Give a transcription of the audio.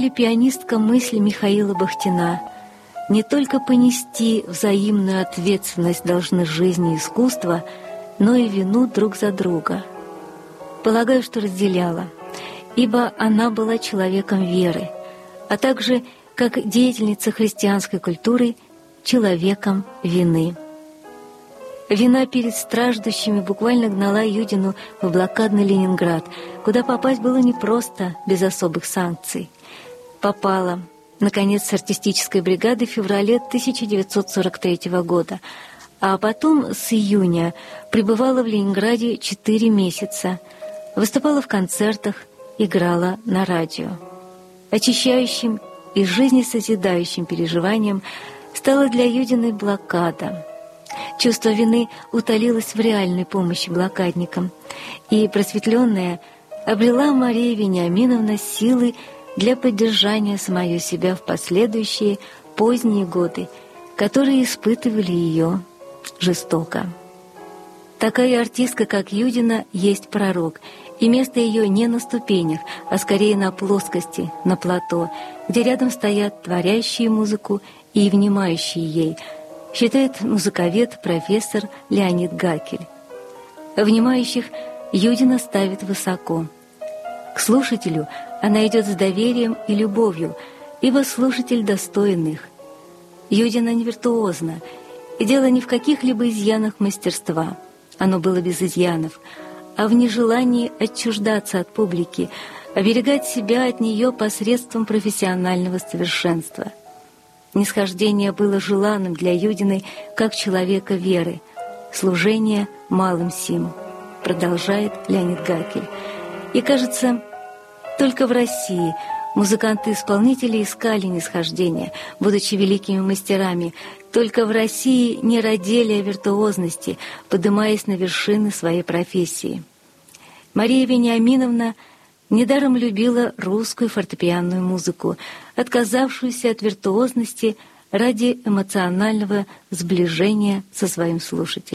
Пианистка мысли Михаила Бахтина. Не только понести взаимную ответственность должны жизни и искусства, но и вину друг за друга. Полагаю, что разделяла, ибо она была человеком веры, а также, как деятельница христианской культуры, человеком вины. Вина перед страждущими буквально гнала Юдину в блокадный Ленинград, куда попасть было непросто, без особых санкций. Попала, наконец, с артистической бригады в феврале 1943 года, а потом с июня пребывала в Ленинграде 4 месяца, выступала в концертах, играла на радио. Очищающим и жизнесозидающим переживанием стала для Юдиной блокада. Чувство вины утолилось в реальной помощи блокадникам, и просветленная обрела Мария Вениаминовна силы для поддержания самой себя в последующие поздние годы, которые испытывали ее жестоко. Такая артистка, как Юдина, есть пророк, и место ее не на ступенях, а скорее на плоскости, на плато, где рядом стоят творящие музыку и внимающие ей, считает музыковед профессор Леонид Гакель. Внимающих Юдина ставит высоко. К слушателю она идет с доверием и любовью, ибо слушатель достоин их. Юдина не виртуозна, и дело не в каких-либо изъянах мастерства, оно было без изъянов, а в нежелании отчуждаться от публики, оберегать себя от нее посредством профессионального совершенства. Нисхождение было желанным для Юдиной как человека веры, служение малым сим, продолжает Леонид Гакель. И, кажется, только в России музыканты-исполнители искали нисхождения, будучи великими мастерами. Только в России не родили о виртуозности, поднимаясь на вершины своей профессии. Мария Вениаминовна недаром любила русскую фортепианную музыку, отказавшуюся от виртуозности ради эмоционального сближения со своим слушателем.